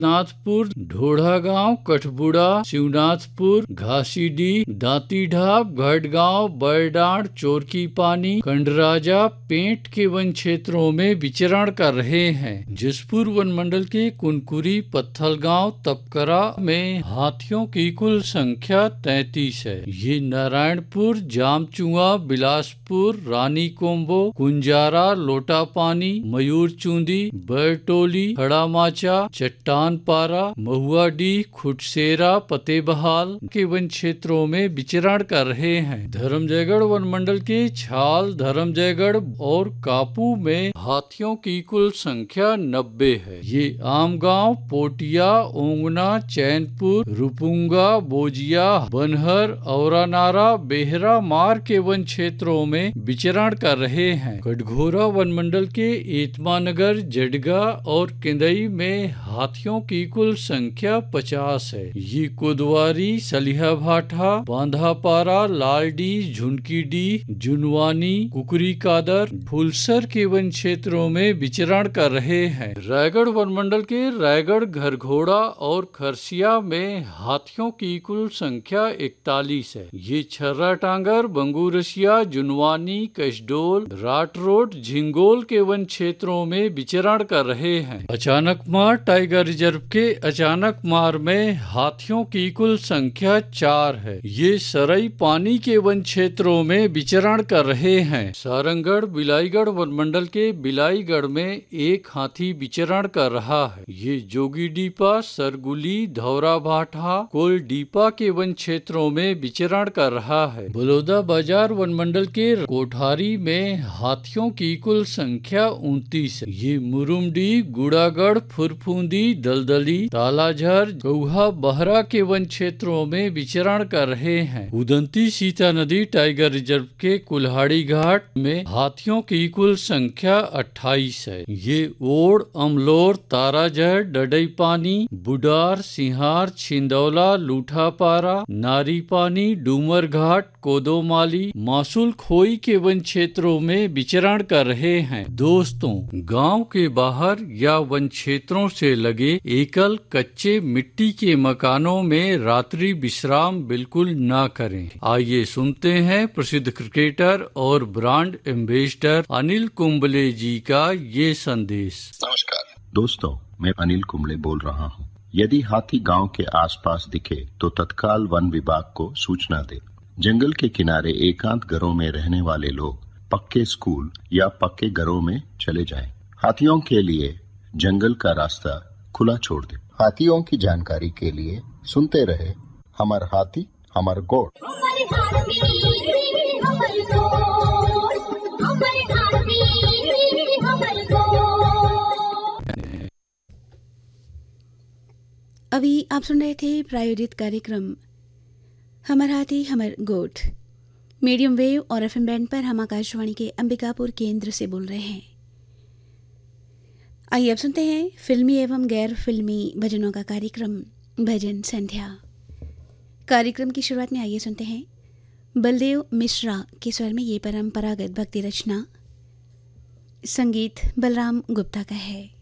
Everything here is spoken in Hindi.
नाथपुर, ढोढ़ा गांव, कठबुड़ा, शिवनाथपुर, घासीडीह, दांती ढाब, घाटगांव, बरडांड, चोरकी पानी, कंडराजा, पेंट के वन क्षेत्रों में विचरण कर रहे हैं। जसपुर वन मंडल के कुनकुरी, पत्थलगांव, तपकरा में हाथियों की कुल संख्या 33 है। ये नारायणपुर, जामचुआ, बिलासपुर, रानी कोम्बो, कुंजारा, लोटापानी, मयूरचूंदी, बरटोली, खड़ामाचा, चट्टानपारा, महुआडीह, खुटसेरा, फतेहबहाल के वन क्षेत्रों में विचरण कर रहे हैं। धर्मजयगढ़ वन मंडल के छाल, धर्मजयगढ़ और कापू में हाथियों की कुल संख्या 90 है। ये आमगांव, पोटिया, ओंगना, चैनपुर, रुपुंगा, बोजिया, बनहर, औरानारा, बेहरा मार के वन क्षेत्रों में विचरण कर रहे हैं। कटघोरा वन मंडल के एतमानगर, जडगा और केंदई में हाथियों की कुल संख्या 50 है। ये कोदवारी, सलिहाभाठा, बांधापारा, लालडी, झुनकीडीह, जुनवानी, कुकरी कादर, फुलसर के वन क्षेत्रों में विचरण कर रहे हैं। रायगढ़ वन मंडल के रायगढ़, घरघोड़ा और खरसिया में हाथियों की कुल संख्या 41 है। ये छर्रा टांगर, बंगूरसिया, जुनवानी, कसडोल, राट रोड, झिंगोल के वन क्षेत्रों में विचरण कर रहे हैं। अचानक मार टाइगर रिजर्व के अचानक मार में हाथियों की कुल संख्या 4 है। ये सरई पानी के वन क्षेत्रों में विचरण कर रहे हैं। सारंगढ़, बिलाईगढ़ वन मंडल के बिलाईगढ़ में एक हाथी विचरण कर रहा है। ये जोगीडीपा, सरगुली, धौरा भाठा, कोलडीपा के वन क्षेत्रों में विचरण कर रहा है। बलौदा बाजार वन मंडल के कोठारी में हाथियों की कुल संख्या 29 है। ये मुरुमडी, गुड़ागढ़, फुरफुंदी, दलदली, तालाझर, गौहा, बहरा के वन क्षेत्रों में विचरण कर रहे हैं। उदंती सीता नदी टाइगर रिजर्व के कुल्हाड़ी घाट में हाथियों की कुल संख्या 28 है। ये ओड़, अमलोर, ताराजहर, डडईपानी, बुडार, सिंहार, छिंदौला, लूठापारा, नारीपानी, डूमर घाट, कोदोमाली, मासूल खोई के वन क्षेत्रों में विचरण कर रहे हैं। दोस्तों, गांव के बाहर या वन क्षेत्रों से लगे एकल कच्चे मिट्टी के मकानों में रात्रि विश्राम बिल्कुल ना करें। आइए सुनते हैं प्रसिद्ध क्रिकेटर और ब्रांड एम्बेसडर अनिल कुंबले जी का ये संदेश। नमस्कार दोस्तों, मैं अनिल कुंबले बोल रहा हूँ। यदि हाथी गांव के आसपास दिखे तो तत्काल वन विभाग को सूचना दे। जंगल के किनारे एकांत घरों में रहने वाले लोग पक्के स्कूल या पक्के घरों में चले जाएं। हाथियों के लिए जंगल का रास्ता खुला छोड़ दे। हाथियों की जानकारी के लिए सुनते रहे हमर हाथी हमर गोठ। अभी आप सुन रहे थे प्रायोजित कार्यक्रम हमर हाथी हमर गोठ। मीडियम वेव और एफएम बैंड पर हम आकाशवाणी के अंबिकापुर केंद्र से बोल रहे हैं। आइए अब सुनते हैं फिल्मी एवं गैर फिल्मी भजनों का कार्यक्रम भजन संध्या। कार्यक्रम की शुरुआत में आइए सुनते हैं बलदेव मिश्रा के स्वर में ये परंपरागत भक्ति रचना। संगीत बलराम गुप्ता का है।